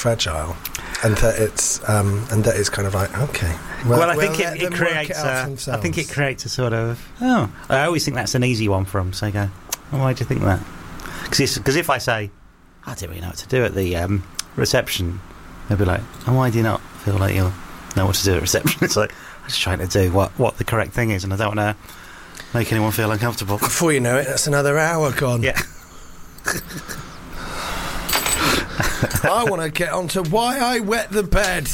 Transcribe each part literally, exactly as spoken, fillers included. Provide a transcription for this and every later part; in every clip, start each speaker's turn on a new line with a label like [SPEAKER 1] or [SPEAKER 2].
[SPEAKER 1] fragile, and that it's um, and that it's kind of like okay. Well,
[SPEAKER 2] well I
[SPEAKER 1] we'll
[SPEAKER 2] think it, it creates.
[SPEAKER 1] It
[SPEAKER 2] a, I think it creates a sort of. Oh, I always think that's an easy one for them. So I go, oh, why do you think that? Because if I say, I don't really know what to do at the um, reception, they'll be like, oh, why do you not feel like you know what to do at reception? It's like, I'm just trying to do what, what the correct thing is, and I don't want to make anyone feel uncomfortable.
[SPEAKER 1] Before you know it, that's another hour gone.
[SPEAKER 2] Yeah.
[SPEAKER 1] I want to get on to why I wet the bed.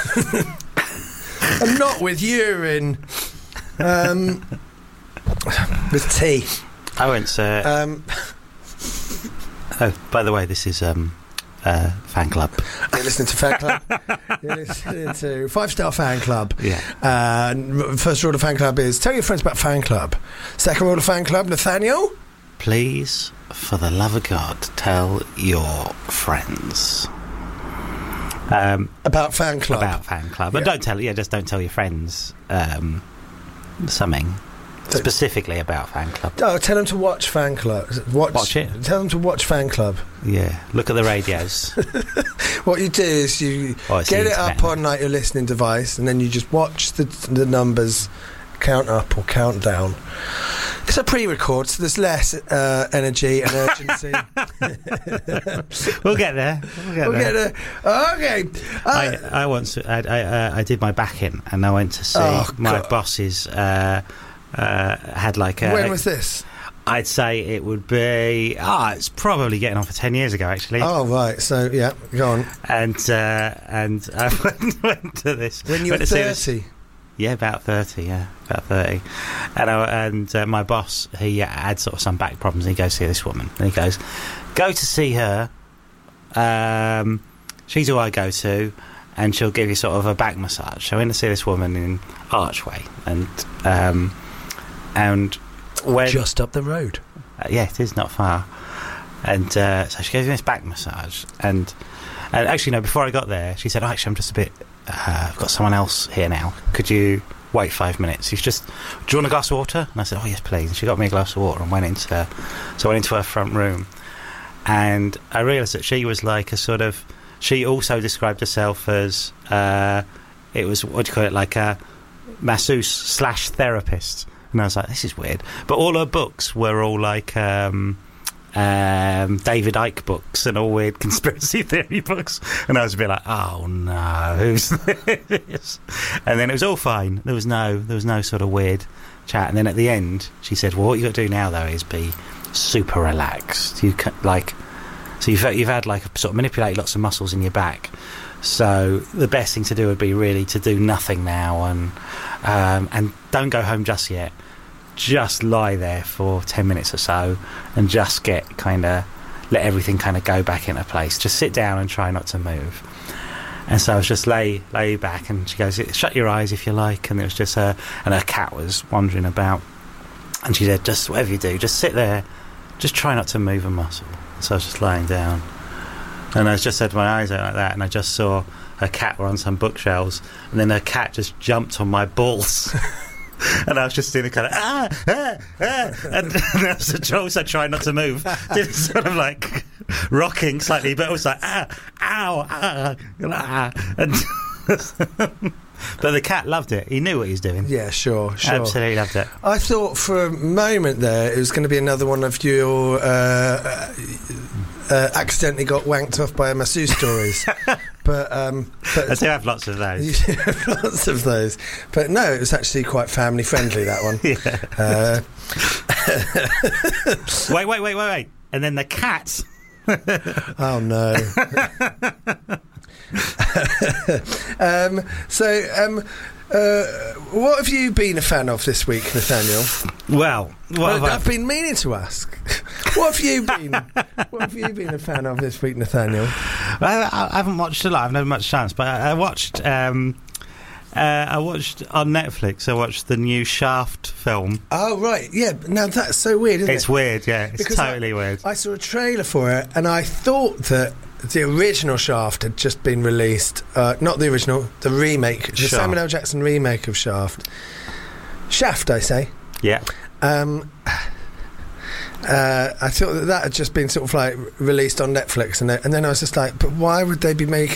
[SPEAKER 1] And not with urine. Um, with tea.
[SPEAKER 2] I went to...
[SPEAKER 1] Um,
[SPEAKER 2] oh, by the way, this is um, uh, Fan Club.
[SPEAKER 1] You're listening to Fan Club. You're listening to Five Star Fan Club.
[SPEAKER 2] Yeah.
[SPEAKER 1] Uh, first rule of Fan Club is tell your friends about Fan Club. Second rule of Fan Club, Nathaniel?
[SPEAKER 2] Please, for the love of God, tell your friends. Um,
[SPEAKER 1] about Fan Club.
[SPEAKER 2] About Fan Club.
[SPEAKER 1] Yeah.
[SPEAKER 2] And don't tell, yeah, just don't tell your friends um, something. Specifically about Fan Club.
[SPEAKER 1] Oh, tell them to watch Fan Club. Watch,
[SPEAKER 2] watch it.
[SPEAKER 1] Tell them to watch Fan Club.
[SPEAKER 2] Yeah, look at the radios.
[SPEAKER 1] What you do is you
[SPEAKER 2] oh,
[SPEAKER 1] get it up on like your listening device, and then you just watch the the numbers count up or count down. It's a pre-record, so there's less uh, energy and urgency.
[SPEAKER 2] We'll get there. We'll get
[SPEAKER 1] we'll
[SPEAKER 2] there.
[SPEAKER 1] Get there. Okay. Uh,
[SPEAKER 2] I, I once I I, uh, I did my back in, and I went to see
[SPEAKER 1] oh,
[SPEAKER 2] my
[SPEAKER 1] God.
[SPEAKER 2] boss's. Uh, Uh, had like a...
[SPEAKER 1] When was this?
[SPEAKER 2] I'd say it would be... Ah, it's probably getting on for ten years ago, actually.
[SPEAKER 1] Oh, right. So, yeah, go on.
[SPEAKER 2] And uh, and I went, went to this...
[SPEAKER 1] When you were thirty?
[SPEAKER 2] Yeah, about thirty, yeah. About thirty. And, I, and uh, my boss, he had sort of some back problems, and he goes to see this woman. And he goes, go to see her. Um, she's who I go to. And she'll give you sort of a back massage. So I went to see this woman in Archway. And... Um, And when
[SPEAKER 1] just up the road,
[SPEAKER 2] uh, yeah, it is not far. And uh, so she gave me this back massage, and and actually, no, before I got there, she said, oh, "Actually, I'm just a bit. Uh, I've got someone else here now. Could you wait five minutes?" She's just, "Do you want a glass of water?" And I said, "Oh yes, please." And she got me a glass of water and went into, so I went into her front room, and I realised that she was like a sort of. She also described herself as uh, it was what do you call it, like a masseuse slash therapist. And I was like, this is weird. But all her books were all like um, um, David Icke books and all weird conspiracy theory books. And I was a bit like, oh no, who's this? And then it was all fine. There was no, there was no sort of weird chat. And then at the end, she said, well, what you got to do now though is be super relaxed. You can, like, so you've you've had like sort of manipulated lots of muscles in your back. So the best thing to do would be really to do nothing now, and um, and don't go home just yet. Just lie there for ten minutes or so, and just get kind of let everything kind of go back into place. Just sit down and try not to move. And so I was just lay lay back, and she goes, "Shut your eyes if you like." And it was just her, and her cat was wandering about. And she said, "Just whatever you do, just sit there, just try not to move a muscle." So I was just lying down. And I just had my eyes out like that, and I just saw her cat were on some bookshelves, and then her cat just jumped on my balls. And I was just doing a kind of, ah, ah, ah, and, and I was also trying not to move. Did sort of like rocking slightly, but it was like, ah, ow, ah, ah. And but the cat loved it. He knew what he was doing.
[SPEAKER 1] Yeah, sure, sure.
[SPEAKER 2] Absolutely loved it.
[SPEAKER 1] I thought for a moment there it was going to be another one of your... Uh, Uh, accidentally got wanked off by a masseuse stories. but, um, but
[SPEAKER 2] I do have lots of those.
[SPEAKER 1] You have lots of those. But no, it was actually quite family friendly, that one.
[SPEAKER 2] Yeah.
[SPEAKER 1] Uh,
[SPEAKER 2] wait, wait, wait, wait, wait. And then the cat.
[SPEAKER 1] Oh no. um, so, um, uh, what have you been a fan of this week, Nathaniel?
[SPEAKER 2] Well, what
[SPEAKER 1] well
[SPEAKER 2] have
[SPEAKER 1] I've
[SPEAKER 2] I...
[SPEAKER 1] been meaning to ask. What have you been? What have you been a fan of this week, Nathaniel?
[SPEAKER 2] I, I haven't watched a lot. I've never had much chance, but I, I watched. Um, uh, I watched on Netflix. I watched the new Shaft film.
[SPEAKER 1] Oh right, yeah. Now that's so weird, isn't
[SPEAKER 2] it's
[SPEAKER 1] it?
[SPEAKER 2] It's weird, yeah. It's
[SPEAKER 1] because
[SPEAKER 2] totally
[SPEAKER 1] I,
[SPEAKER 2] weird.
[SPEAKER 1] I saw a trailer for it, and I thought that the original Shaft had just been released. Uh, not the original, the remake, the
[SPEAKER 2] Shaft.
[SPEAKER 1] Samuel L. Jackson remake of Shaft. Shaft, I say.
[SPEAKER 2] Yeah.
[SPEAKER 1] Um, uh, I thought that that had just been sort of like released on Netflix, and, and then I was just like, but why would they be making